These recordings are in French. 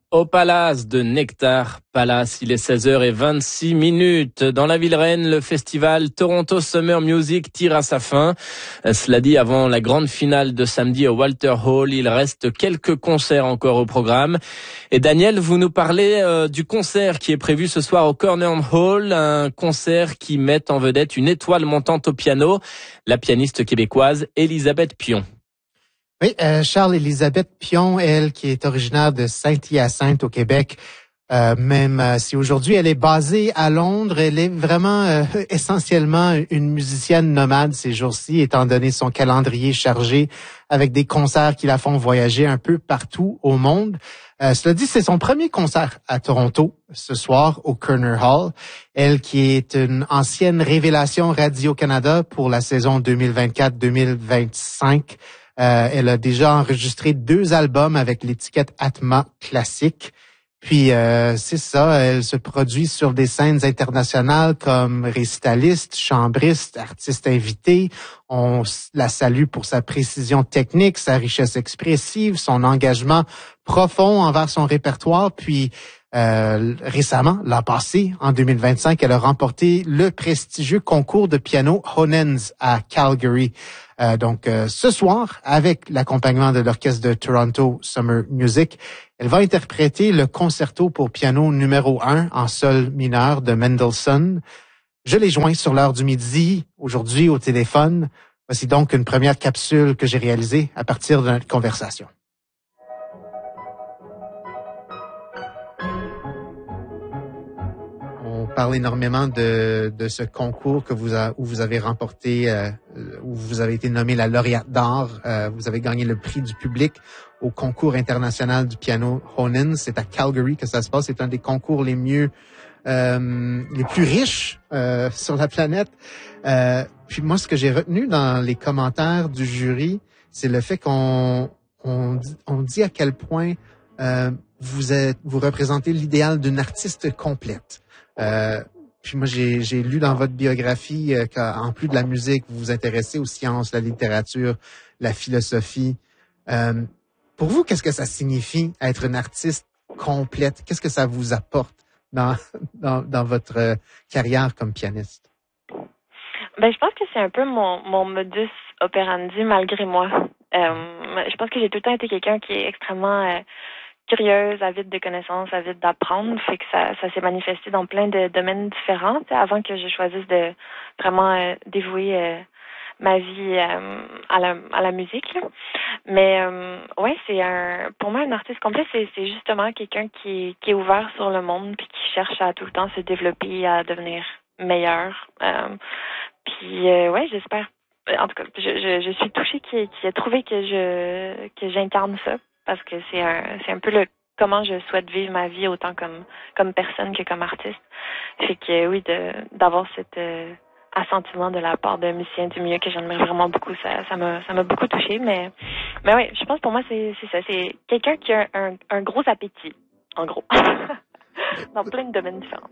Au Palace de Nectar Palace, il est 16h26. Dans la ville reine, le festival Toronto Summer Music tire à sa fin. Cela dit, avant la grande finale de samedi au Walter Hall, il reste quelques concerts encore au programme. Et Daniel, vous nous parlez du concert qui est prévu ce soir au Corner Hall, un concert qui met en vedette une étoile montante au piano, la pianiste québécoise Élisabeth Pion. Oui, Charles-Élisabeth Pion, elle qui est originaire de Saint-Hyacinthe au Québec, même si aujourd'hui elle est basée à Londres, elle est vraiment essentiellement une musicienne nomade ces jours-ci, étant donné son calendrier chargé avec des concerts qui la font voyager un peu partout au monde. Cela dit, c'est son premier concert à Toronto ce soir au Corner Hall. Elle qui est une ancienne révélation Radio-Canada pour la saison 2024-2025. Elle a déjà enregistré 2 albums avec l'étiquette Atma Classique. Puis, c'est ça, elle se produit sur des scènes internationales comme récitaliste, chambriste, artiste invité. On la salue pour sa précision technique, sa richesse expressive, son engagement profond envers son répertoire. Puis, récemment, l'an passé, en 2025, elle a remporté le prestigieux concours de piano Honens à Calgary. Donc, ce soir, avec l'accompagnement de l'Orchestre de Toronto Summer Music, elle va interpréter le concerto pour piano numéro 1 en sol mineur de Mendelssohn. Je l'ai joint sur l'heure du midi, aujourd'hui au téléphone. Voici donc une première capsule que j'ai réalisée à partir de notre conversation. On parle énormément de ce concours que où vous avez remporté, où vous avez été nommé la lauréate d'or. Vous avez gagné le prix du public au concours international du piano Honens. C'est à Calgary que ça se passe. C'est un des concours les plus riches sur la planète. Puis moi, ce que j'ai retenu dans les commentaires du jury, c'est le fait qu'on dit à quel point vous représentez l'idéal d'une artiste complète. Puis moi, j'ai lu dans votre biographie qu'en plus de la musique, vous vous intéressez aux sciences, la littérature, la philosophie. Pour vous, qu'est-ce que ça signifie être une artiste complète? Qu'est-ce que ça vous apporte dans votre carrière comme pianiste? Je pense que c'est un peu mon modus operandi malgré moi. Je pense que j'ai tout le temps été quelqu'un qui est extrêmement curieuse, avide de connaissances, avide d'apprendre, fait que ça s'est manifesté dans plein de domaines différents, avant que je choisisse de vraiment dévouer ma vie à la musique, là. Mais ouais, pour moi un artiste complet, c'est justement quelqu'un qui est ouvert sur le monde puis qui cherche à tout le temps se développer, à devenir meilleur. Ouais, j'espère. En tout cas, je suis touchée qu'il ait trouvé que j'incarne ça. Parce que c'est un peu comment je souhaite vivre ma vie autant comme personne que comme artiste. Fait que oui, d'avoir cet assentiment de la part de musiciens du milieu que j'admire vraiment beaucoup, ça m'a beaucoup touchée. Mais oui, je pense pour moi c'est ça. C'est quelqu'un qui a un gros appétit, en gros. Dans plein de domaines différents.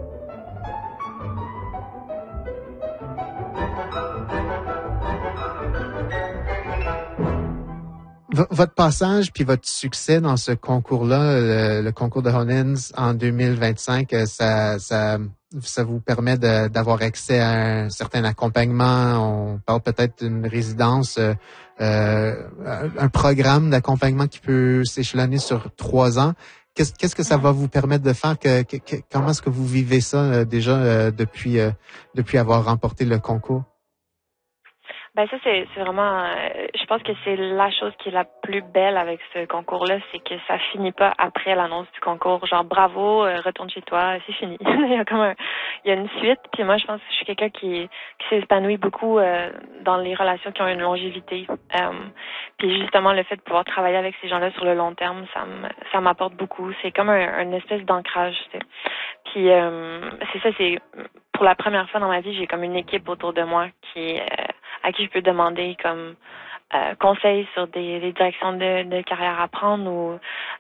Votre passage puis votre succès dans ce concours-là, le concours de Honens en 2025, ça vous permet d'avoir accès à un certain accompagnement. On parle peut-être d'une résidence, un programme d'accompagnement qui peut s'échelonner sur 3 ans. Qu'est-ce que ça va vous permettre de faire? Comment est-ce que vous vivez ça déjà depuis avoir remporté le concours? Ça c'est vraiment je pense que c'est la chose qui est la plus belle avec ce concours-là, c'est que ça finit pas après l'annonce du concours, genre bravo, retourne chez toi, c'est fini. Il y a une suite, puis moi je pense que je suis quelqu'un qui s'est épanoui beaucoup dans les relations qui ont une longévité. Puis justement le fait de pouvoir travailler avec ces gens-là sur le long terme, ça m'apporte beaucoup, c'est comme un espèce d'ancrage, tu sais. Puis c'est ça, c'est pour la première fois dans ma vie, j'ai comme une équipe autour de moi à qui je peux demander comme conseils sur des directions de carrière à prendre ou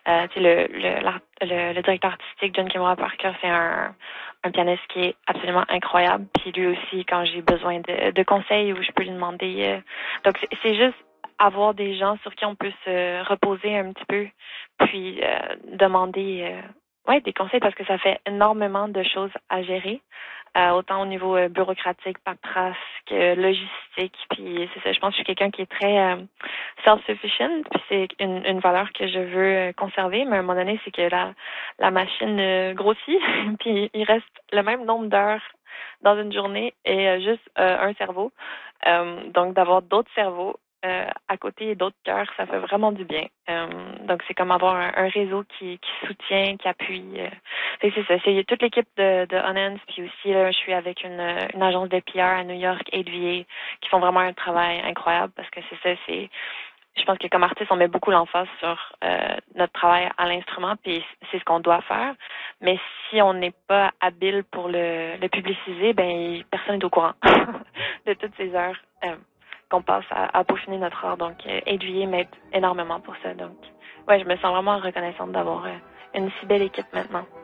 le directeur artistique John Kimura Parker, c'est un pianiste qui est absolument incroyable. Puis lui aussi, quand j'ai besoin de conseils, où je peux lui demander. Donc c'est juste avoir des gens sur qui on peut se reposer un petit peu, puis demander des conseils parce que ça fait énormément de choses à gérer, autant au niveau bureaucratique, paperasse que logistique. Puis c'est ça, je pense que je suis quelqu'un qui est très self-sufficient, puis c'est une valeur que je veux conserver, mais à un moment donné, c'est que la machine grossit, puis il reste le même nombre d'heures dans une journée et juste un cerveau. Donc d'avoir d'autres cerveaux à côté et d'autres cœurs, ça fait vraiment du bien. Donc, c'est comme avoir un réseau qui soutient, qui appuie. C'est ça. C'est toute l'équipe de Onance, puis aussi, là, je suis avec une agence de PR à New York, ADVA, qui font vraiment un travail incroyable parce que c'est ça, je pense que comme artiste, on met beaucoup l'emphase sur notre travail à l'instrument, puis c'est ce qu'on doit faire. Mais si on n'est pas habile pour le publiciser, ben personne n'est au courant de toutes ces heures qu'on passe à peaufiner notre art. Donc, ADVA m'aide énormément pour ça. Donc, ouais, je me sens vraiment reconnaissante d'avoir une si belle équipe maintenant.